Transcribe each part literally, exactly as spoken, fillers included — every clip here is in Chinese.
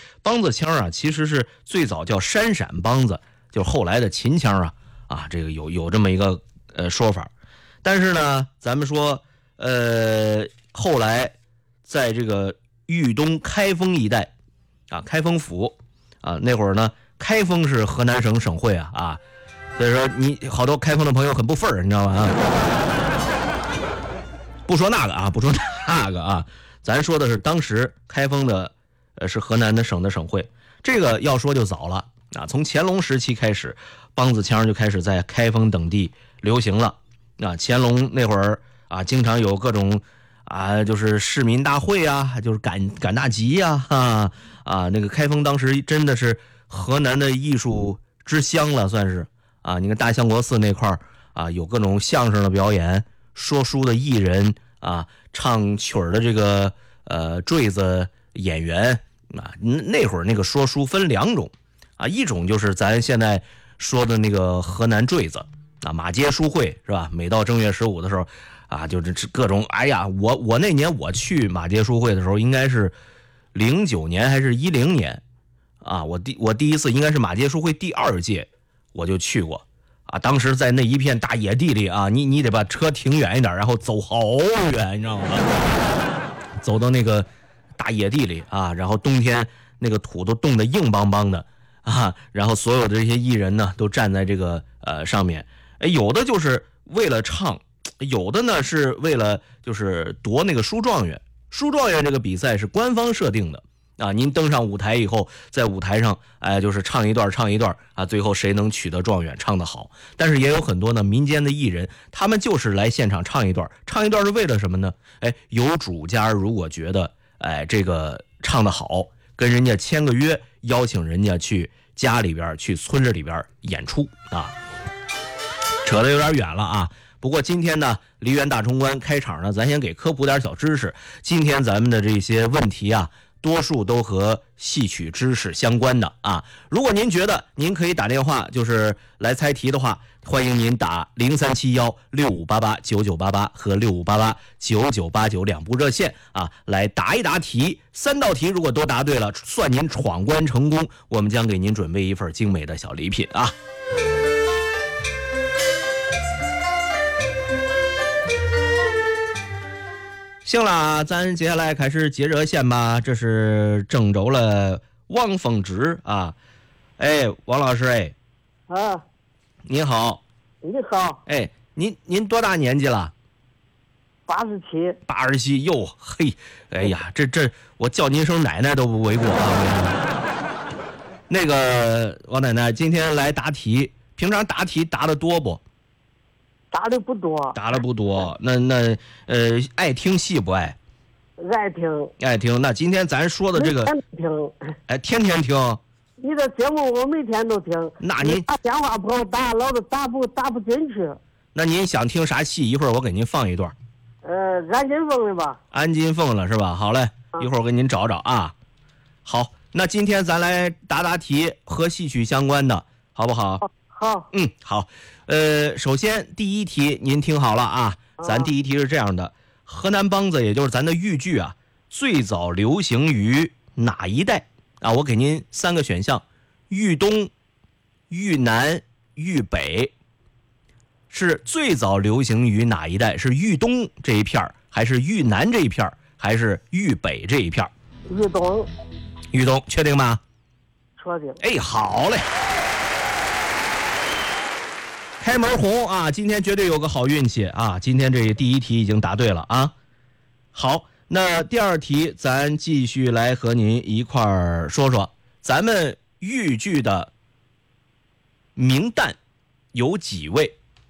梆子腔啊，其实是最早叫山陕梆子，就是后来的秦腔啊啊，这个有有这么一个呃说法。但是呢，咱们说呃后来在这个豫东开封一带啊，开封府啊，那会儿呢，开封是河南省省会啊啊，所以说你好多开封的朋友很不忿儿，你知道吗？啊，不说那个啊，不说那个啊，咱说的是当时开封的，呃，是河南的省的省会。这个要说就早了啊，从乾隆时期开始，梆子腔就开始在开封等地流行了。啊，乾隆那会儿啊，经常有各种啊，就是市民大会啊，就是赶赶大集呀、啊，啊啊，那个开封当时真的是河南的艺术之乡了，算是啊。你看大相国寺那块儿啊，有各种相声的表演，说书的艺人啊，唱曲儿的这个呃坠子演员啊。那会儿那个说书分两种啊，一种就是咱现在说的那个河南坠子。啊，马街书会是吧？每到正月十五的时候，啊，就是各种，哎呀，我我那年我去马街书会的时候，应该是零九年还是一零年，啊，我第我第一次应该是马街书会第二届，我就去过，啊，当时在那一片大野地里啊，你你得把车停远一点，然后走好远，你知道吗？走到那个大野地里啊，然后冬天那个土都冻得硬邦邦的啊，然后所有的这些艺人呢，都站在这个呃上面。哎，有的就是为了唱，有的呢是为了就是夺那个书状元。书状元这个比赛是官方设定的啊，您登上舞台以后，在舞台上哎就是唱一段唱一段啊，最后谁能取得状元，唱得好。但是也有很多呢民间的艺人，他们就是来现场唱一段，唱一段是为了什么呢？哎，有主家如果觉得哎这个唱得好，跟人家签个约，邀请人家去家里边去村子里边演出啊。扯得有点远了啊，不过今天呢，梨园大冲关开场呢，咱先给科普点小知识。今天咱们的这些问题啊，多数都和戏曲知识相关的啊。如果您觉得您可以打电话，就是来猜题的话，欢迎您打零三七幺六五八八九九八八和六五八八九九八九两部热线啊，来答一答题。三道题如果都答对了，算您闯关成功，我们将给您准备一份精美的小礼品啊。行了，咱接下来开始接热线吧。这是郑州了王凤芝啊，哎，王老师，哎， 啊， 您好， 你好， 哎，您您多大年纪了？ 八十七， 八十七，哟，嘿，哎呀，这这，我叫您声奶奶都不为过啊。那个王奶奶，今天来答题，平常答题答的多不？ 答的不多， 答的不多，那那呃，爱听戏不爱？ 爱听， 爱听。那今天咱说的这个， 每天听， 哎，天天听。 你的节目我每天都听。 那您打电话不好打，老是打不打不进去。 那您想听啥戏？一会儿我给您放一段。 呃，安金凤的吧。 安金凤了是吧？好嘞，一会儿我给您找找啊。好，那今天咱来答答题，和戏曲相关的，好不好？ 好。 嗯，好。呃，首先第一题您听好了啊，咱第一题是这样的：河南梆子，也就是咱的豫剧啊，最早流行于哪一带啊？我给您三个选项：豫东、豫南、豫北。是最早流行于哪一带？是豫东这一片还是豫南这一片还是豫北这一片？ 豫东。 豫东，确定吗？ 确定。 哎，好嘞。开门红啊！今天绝对有个好运气啊！今天这第一题已经答对了啊。好，那第二题咱继续来和您一块儿说说，咱们豫剧的名旦有几位？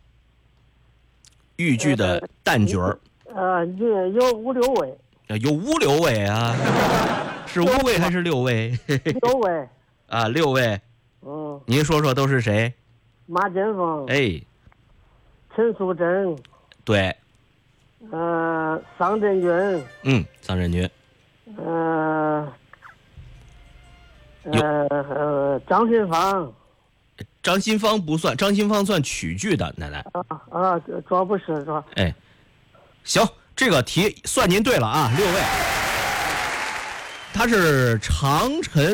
豫剧的旦角儿， 呃，有有五六位。 有五六位啊？是五位还是六位？ 六位。 啊，六位。 嗯。 您说说都是谁？ 马金凤， 哎， 陈淑贞， 对， 呃，桑振军， 嗯，桑振军， 呃，呃呃，张新芳， 张新芳不算，张新芳算曲剧的，奶奶。 啊啊，这不是这。 哎，行，这个题算您对了啊，六位。他是长城